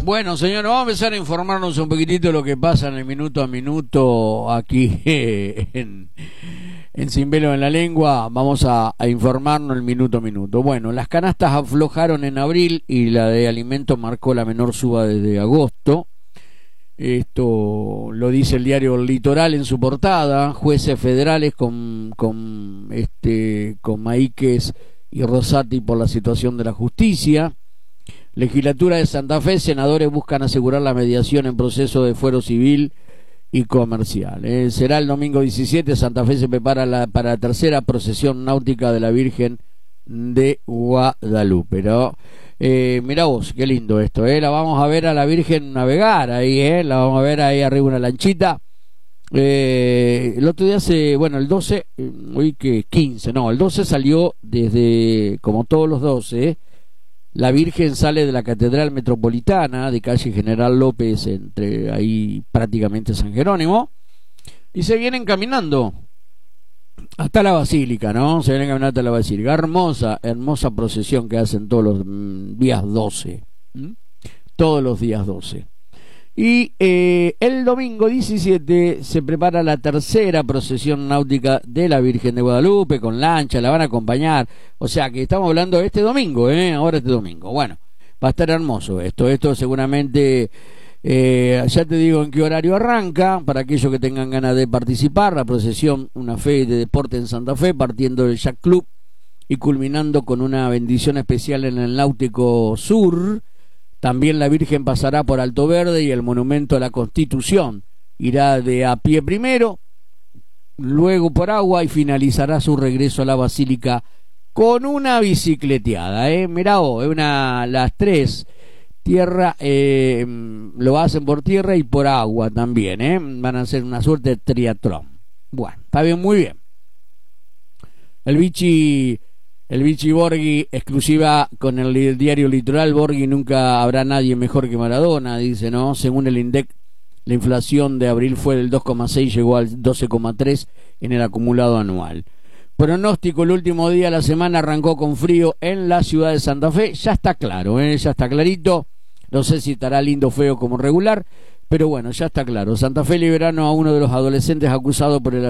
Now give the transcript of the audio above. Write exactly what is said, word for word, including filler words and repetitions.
Bueno, señores, vamos a empezar a informarnos un poquitito de lo que pasa en el minuto a minuto aquí en, en Sin Velo en la Lengua. Vamos a, a informarnos el minuto a minuto. Bueno, las canastas aflojaron en abril y la de alimentos marcó la menor suba desde agosto. Esto lo dice el diario El Litoral en su portada. Jueces federales con, con, este, con Maíquez y Rosati por la situación de la justicia. Legislatura de Santa Fe, senadores buscan asegurar la mediación en proceso de fuero civil y comercial. Eh, será el domingo diecisiete, Santa Fe se prepara la, para la tercera procesión náutica de la Virgen de Guadalupe. Pero, eh, mirá vos, qué lindo esto, eh. La vamos a ver a la Virgen navegar ahí, eh. La vamos a ver ahí arriba una lanchita. Eh, el otro día se, bueno, el doce, hoy que quince, no, el doce salió desde, como todos los doce, eh. La Virgen sale de la Catedral Metropolitana de calle General López, entre ahí prácticamente San Jerónimo, y se vienen caminando hasta la Basílica, ¿no? Se vienen caminando hasta la Basílica. Hermosa, hermosa procesión que hacen todos los mm, días doce. ¿Mm? Todos los días doce. Y eh, el domingo diecisiete se prepara la tercera procesión náutica de la Virgen de Guadalupe, con lancha, la van a acompañar. O sea que estamos hablando de este domingo, ¿eh? Ahora este domingo. Bueno, va a estar hermoso esto. Esto seguramente, eh, ya te digo en qué horario arranca, para aquellos que tengan ganas de participar. La procesión, una fe de deporte en Santa Fe, partiendo del Yacht Club y culminando con una bendición especial en el Náutico Sur. También la Virgen pasará por Alto Verde y el Monumento a la Constitución. Irá de a pie primero, luego por agua y finalizará su regreso a la Basílica con una bicicleteada. ¿eh? Mirá vos, una, las tres, tierra, eh, lo hacen por tierra y por agua también. ¿eh? Van a hacer una suerte de triatlón. Bueno, está bien, muy bien. El bichi... El Vichy Borghi, exclusiva con el diario Litoral. Borghi, nunca habrá nadie mejor que Maradona, dice, ¿no? Según el INDEC, la inflación de abril fue del dos coma seis, llegó al doce coma tres en el acumulado anual. Pronóstico, el último día de la semana arrancó con frío en la ciudad de Santa Fe. Ya está claro, ¿eh? Ya está clarito. No sé si estará lindo o feo como regular, pero bueno, ya está claro. Santa Fe liberaron a uno de los adolescentes acusados por el